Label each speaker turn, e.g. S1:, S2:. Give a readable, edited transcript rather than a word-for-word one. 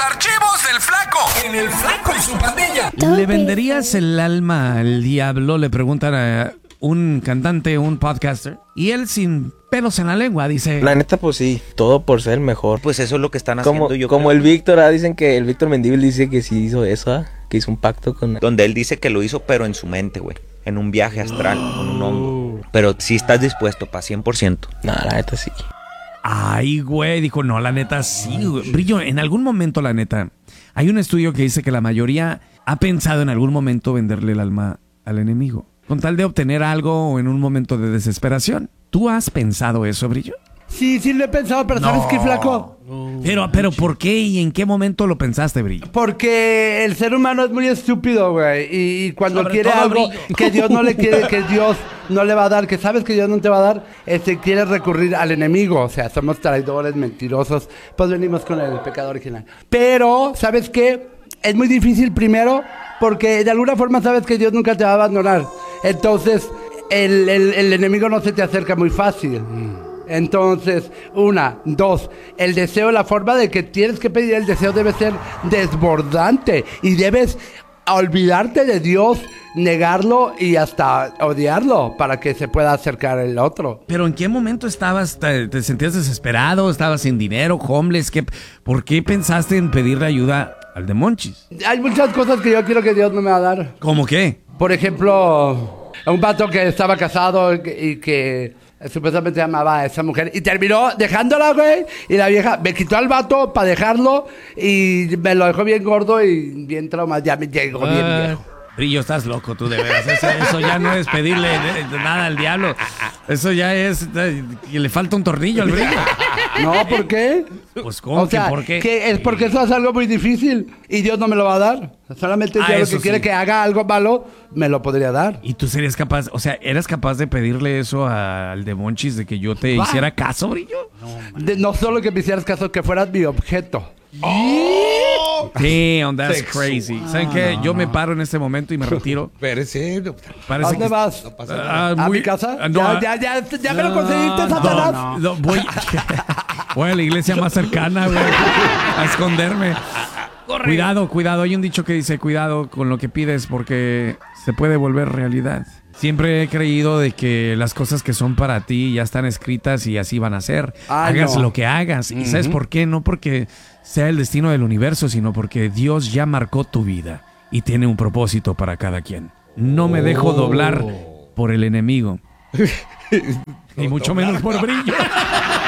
S1: archivos del Flaco. En el Flaco y su pandilla.
S2: ¿Le venderías el alma al diablo? Le preguntan a un cantante, un podcaster. Y él sin pelos en la lengua dice...
S3: La neta, pues sí, todo por ser mejor.
S4: Pues eso es lo que están haciendo, yo
S3: como
S4: creo.
S3: el Víctor, dicen que el Víctor Mendívil dice que sí hizo eso, que hizo un pacto con...
S4: Donde él dice que lo hizo, pero en su mente, güey. En un viaje astral, con un hongo. Pero sí estás dispuesto, 100%.
S3: No, la neta sí.
S2: Ay, güey, dijo, no, la neta sí, güey. Brillo, en algún momento, la neta, hay un estudio que dice que la mayoría ha pensado en algún momento venderle el alma al enemigo, con tal de obtener algo o en un momento de desesperación. ¿Tú has pensado eso, Brillo?
S5: Sí lo he pensado, pero ¿sabes qué, Flaco?
S2: Pero ¿por qué y en qué momento lo pensaste, Brillo?
S5: Porque el ser humano es muy estúpido, güey. Y cuando
S2: Sobre
S5: quiere
S2: todo
S5: algo
S2: Brillo.
S5: que Dios no le quiere, que Dios no le va a dar, que sabes que Dios no te va a dar, quiere recurrir al enemigo. O sea, somos traidores, mentirosos. Pues venimos con el pecado original. Pero, ¿sabes qué? Es muy difícil primero porque de alguna forma sabes que Dios nunca te va a abandonar. Entonces, el enemigo no se te acerca muy fácil. Entonces, 1, 2, el deseo, la forma de que tienes que pedir el deseo debe ser desbordante y debes olvidarte de Dios, negarlo y hasta odiarlo para que se pueda acercar el otro.
S2: ¿Pero en qué momento estabas? ¿Te sentías desesperado? ¿Estabas sin dinero? ¿Homeless? ¿Por qué pensaste en pedirle ayuda al de Monchis?
S5: Hay muchas cosas que yo quiero que Dios no me va a dar.
S2: ¿Cómo qué?
S5: Por ejemplo, un vato que estaba casado y que supuestamente amaba a esa mujer y terminó dejándola, güey, y la vieja me quitó al vato para dejarlo y me lo dejó bien gordo y bien traumado, ya me llegó bien viejo.
S2: Brillo, estás loco tú, de veras. Eso ya no es pedirle nada al diablo. Eso ya es... que le falta un tornillo al Brillo.
S5: No, ¿por qué?
S2: Pues, ¿cómo?
S5: O sea,
S2: ¿Por qué?
S5: que es porque eso es algo muy difícil y Dios no me lo va a dar. Solamente el diablo
S2: eso
S5: que quiere
S2: sí.
S5: que haga algo malo, me lo podría dar.
S2: ¿Y tú serías capaz, o sea, eras capaz de pedirle eso al de Monchis, de que yo te hiciera caso, Brillo?
S5: No solo que me hicieras caso, que fueras mi objeto.
S2: Damn, that's crazy. ¿Saben qué? Yo me paro en este momento y me retiro.
S6: Espérese.
S5: ¿A dónde vas? ¿A mi casa? ¿Ya me lo conseguiste, Satanás?
S2: No, voy a la iglesia más cercana, güey, a esconderme. Cuidado. Hay un dicho que dice, cuidado con lo que pides porque se puede volver realidad. Siempre he creído de que las cosas que son para ti ya están escritas y así van a ser. Hagas lo que hagas. ¿Y sabes por qué? No porque sea el destino del universo, sino porque Dios ya marcó tu vida y tiene un propósito para cada quien. No me dejo doblar por el enemigo. Ni mucho menos por Brillo.